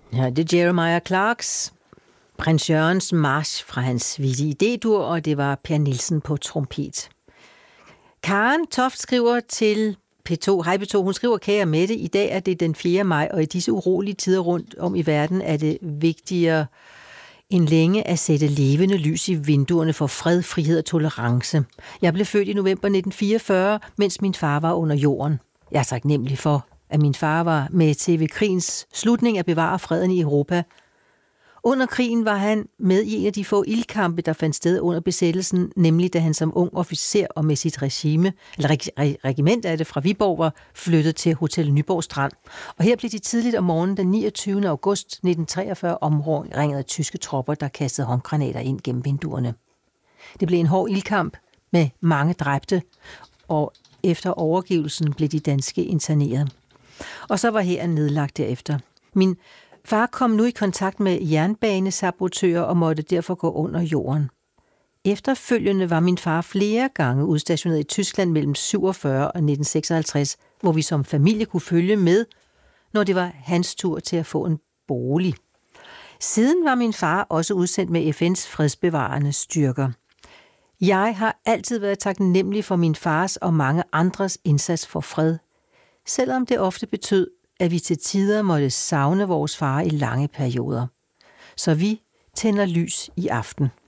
Ja, det er Jeremiah Clarks Prins Jørgens march fra hans Vitte Idé-dur, og det var Per Nielsen på trompet. Karen Toft skriver til P2. Hej P2, hun skriver: Kære Mette, i dag er det den 4. maj, og i disse urolige tider rundt om i verden er det vigtigere end længe at sætte levende lys i vinduerne for fred, frihed og tolerance. Jeg blev født i november 1944, mens min far var under jorden. Jeg er taknemmelig for, at min far var med til ved krigens slutning at bevare freden i Europa. Under krigen var han med i en af de få ildkampe, der fandt sted under besættelsen, nemlig da han som ung officer og med sit regiment af det fra Viborg var flyttet til Hotel Nyborg Strand. Og her blev de tidligt om morgenen den 29. august 1943 omringet af tyske tropper, der kastede håndgranater ind gennem vinduerne. Det blev en hård ildkamp med mange dræbte, og efter overgivelsen blev de danske interneret. Og så var hæren nedlagt derefter. Min far kom nu i kontakt med jernbanesabotører og måtte derfor gå under jorden. Efterfølgende var min far flere gange udstationeret i Tyskland mellem 47 og 1956, hvor vi som familie kunne følge med, når det var hans tur til at få en bolig. Siden var min far også udsendt med FN's fredsbevarende styrker. Jeg har altid været taknemmelig for min fars og mange andres indsats for fred, selvom det ofte betød, at vi til tider måtte savne vores far i lange perioder. Så vi tænder lys i aften.